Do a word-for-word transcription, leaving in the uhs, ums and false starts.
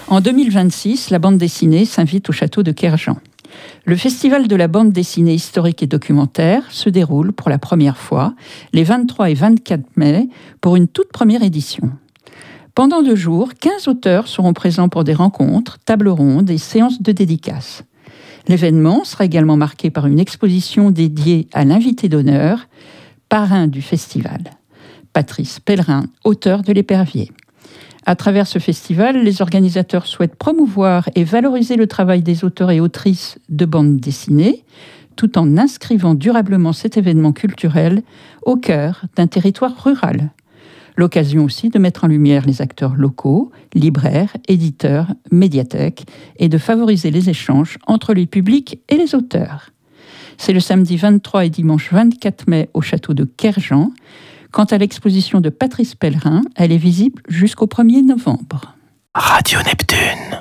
En deux mille vingt-six, la bande dessinée s'invite au château de Kerjan. Le festival de la bande dessinée historique et documentaire se déroule pour la première fois les vingt-trois et vingt-quatre mai pour une toute première édition. Pendant deux jours, quinze auteurs seront présents pour des rencontres, tables rondes et séances de dédicaces. L'événement sera également marqué par une exposition dédiée à l'invité d'honneur, parrain du festival, Patrice Pellerin, auteur de L'Épervier. À travers ce festival, les organisateurs souhaitent promouvoir et valoriser le travail des auteurs et autrices de bande dessinée, tout en inscrivant durablement cet événement culturel au cœur d'un territoire rural. L'occasion aussi de mettre en lumière les acteurs locaux, libraires, éditeurs, médiathèques, et de favoriser les échanges entre les publics et les auteurs. C'est le samedi vingt-trois et dimanche vingt-quatre mai au château de Kerjan. Quant à l'exposition de Patrice Pellerin, elle est visible jusqu'au premier novembre. Radio Neptune.